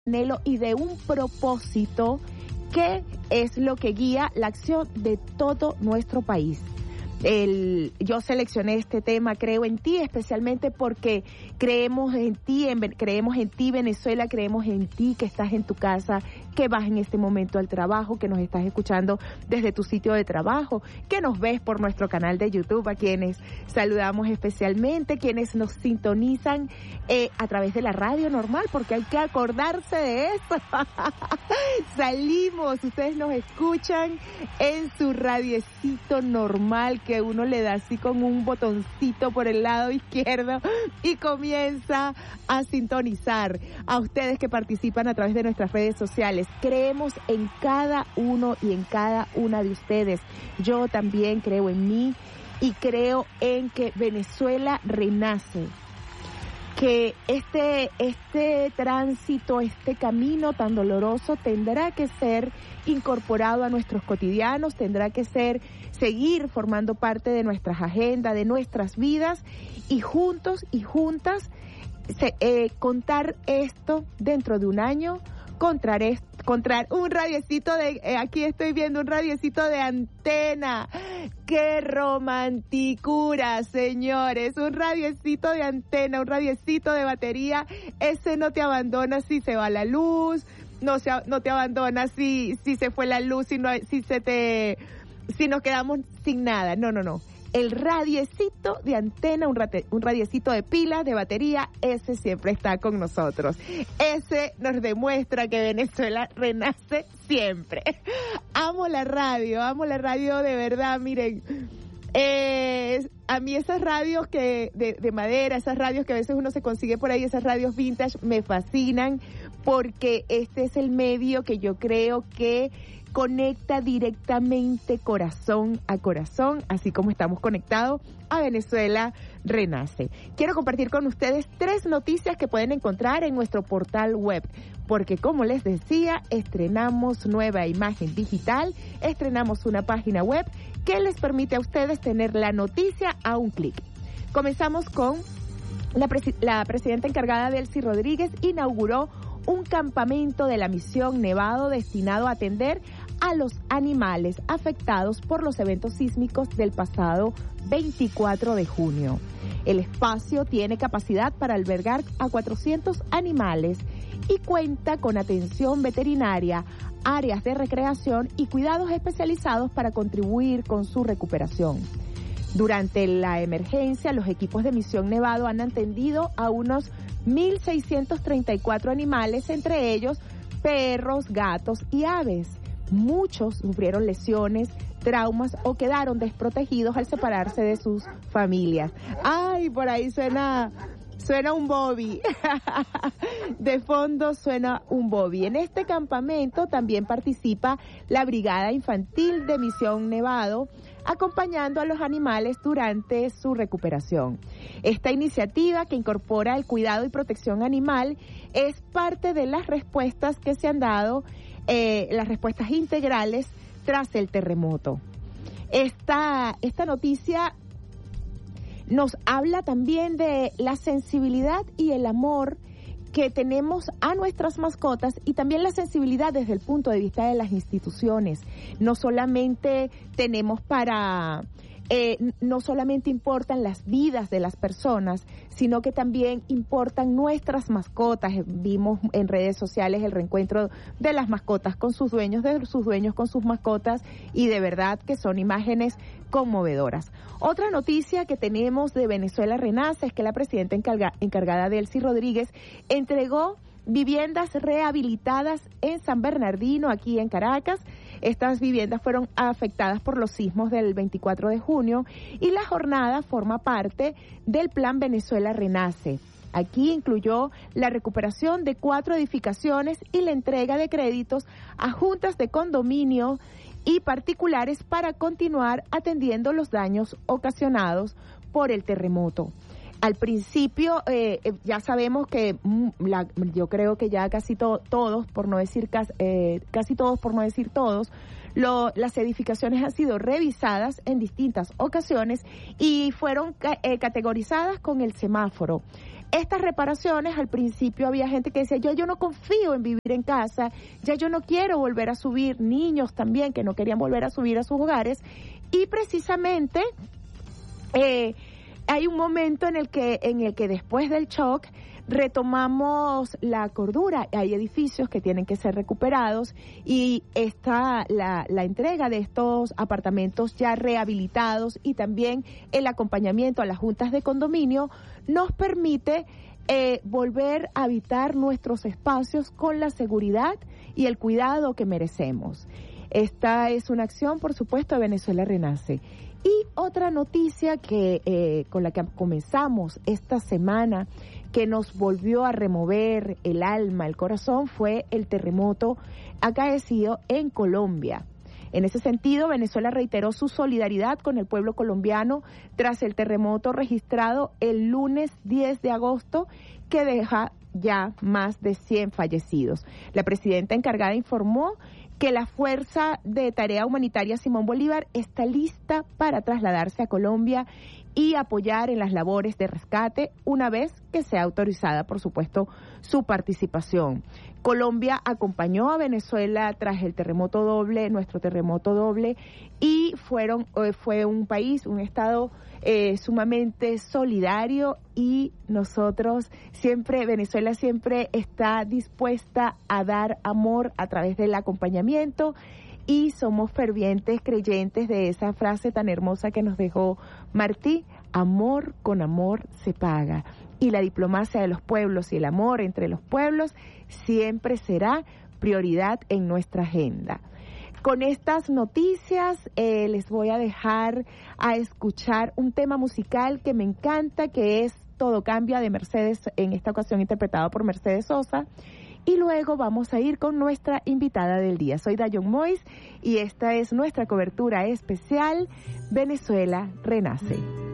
anhelo y de un propósito que es lo que guía la acción de todo nuestro país. Yo seleccioné este tema, creo en ti, especialmente porque creemos en ti, Venezuela, creemos en ti, que estás en tu casa, que vas en este momento al trabajo, que nos estás escuchando desde tu sitio de trabajo, que nos ves por nuestro canal de YouTube, a quienes saludamos especialmente, quienes nos sintonizan a través de la radio normal, porque hay que acordarse de eso. Salimos, ustedes nos escuchan en su radiecito normal, que uno le da así con un botoncito por el lado izquierdo y comienza a sintonizar. A ustedes que participan a través de nuestras redes sociales, creemos en cada uno y en cada una de ustedes. Yo también creo en mí y creo en que Venezuela renace, que este tránsito, este camino tan doloroso tendrá que ser incorporado a nuestros cotidianos, tendrá que seguir formando parte de nuestras agendas, de nuestras vidas, y juntos y juntas contar esto dentro de un año, encontrar un radiecito aquí estoy viendo un radiecito de antena. ¡Qué romanticura, señores! Un radiecito de antena, un radiecito de batería. Ese no te abandona si se va la luz, no te abandona si se fue la luz, si nos quedamos sin nada. No. El radiecito de antena, un radiecito de pila, de batería, ese siempre está con nosotros. Ese nos demuestra que Venezuela renace siempre. Amo la radio de verdad, miren. A mí esas radios de madera, esas radios que a veces uno se consigue por ahí, esas radios vintage, me fascinan, porque este es el medio que yo creo que conecta directamente corazón a corazón, así como estamos conectados a Venezuela Renace. Quiero compartir con ustedes 3 noticias que pueden encontrar en nuestro portal web, porque como les decía, estrenamos nueva imagen digital, estrenamos una página web que les permite a ustedes tener la noticia a un clic. Comenzamos con la presidenta encargada, Delcy Rodríguez, inauguró un campamento de la Misión Nevado destinado a atender a los animales afectados por los eventos sísmicos del pasado 24 de junio. El espacio tiene capacidad para albergar a 400 animales y cuenta con atención veterinaria, áreas de recreación y cuidados especializados para contribuir con su recuperación. Durante la emergencia, los equipos de Misión Nevado han atendido a unos 1.634 animales, entre ellos perros, gatos y aves. Muchos sufrieron lesiones, traumas o quedaron desprotegidos al separarse de sus familias. ¡Ay, por ahí suena un Bobby! De fondo suena un Bobby. En este campamento también participa la Brigada Infantil de Misión Nevado, acompañando a los animales durante su recuperación. Esta iniciativa, que incorpora el cuidado y protección animal, es parte de las respuestas que se han dado, las respuestas integrales tras el terremoto. Esta noticia nos habla también de la sensibilidad y el amor que tenemos a nuestras mascotas, y también la sensibilidad desde el punto de vista de las instituciones. No solamente no solamente importan las vidas de las personas, sino que también importan nuestras mascotas. Vimos en redes sociales el reencuentro de las mascotas con sus dueños, de sus dueños con sus mascotas, y de verdad que son imágenes conmovedoras. Otra noticia que tenemos de Venezuela Renace es que la presidenta encargada, Delcy Rodríguez, entregó viviendas rehabilitadas en San Bernardino, aquí en Caracas. Estas viviendas fueron afectadas por los sismos del 24 de junio y la jornada forma parte del Plan Venezuela Renace. Aquí incluyó la recuperación de 4 edificaciones y la entrega de créditos a juntas de condominio y particulares para continuar atendiendo los daños ocasionados por el terremoto. Al principio, ya sabemos que yo creo que ya casi todos, por no decir todos, las edificaciones han sido revisadas en distintas ocasiones y fueron categorizadas con el semáforo. Estas reparaciones, al principio había gente que decía, yo no confío en vivir en casa, ya yo no quiero volver a subir, niños también que no querían volver a subir a sus hogares, y precisamente hay un momento en el que después del shock retomamos la cordura. Hay edificios que tienen que ser recuperados y la entrega de estos apartamentos ya rehabilitados y también el acompañamiento a las juntas de condominio nos permite volver a habitar nuestros espacios con la seguridad y el cuidado que merecemos. Esta es una acción, por supuesto, de Venezuela Renace. Y otra noticia con la que comenzamos esta semana, que nos volvió a remover el alma, el corazón, fue el terremoto acaecido en Colombia. En ese sentido, Venezuela reiteró su solidaridad con el pueblo colombiano tras el terremoto registrado el lunes 10 de agosto, que deja ya más de 100 fallecidos. La presidenta encargada informó que la Fuerza de Tarea Humanitaria Simón Bolívar está lista para trasladarse a Colombia y apoyar en las labores de rescate una vez que sea autorizada, por supuesto, su participación. Colombia acompañó a Venezuela tras el terremoto doble, nuestro terremoto doble, y fue un país, un estado sumamente solidario, y Venezuela siempre está dispuesta a dar amor a través del acompañamiento, y somos fervientes creyentes de esa frase tan hermosa que nos dejó Martí: amor con amor se paga. Y la diplomacia de los pueblos y el amor entre los pueblos siempre será prioridad en nuestra agenda. Con estas noticias les voy a dejar a escuchar un tema musical que me encanta, que es Todo Cambia, de Mercedes, en esta ocasión interpretado por Mercedes Sosa. Y luego vamos a ir con nuestra invitada del día. Soy Dayon Mois y esta es nuestra cobertura especial Venezuela Renace.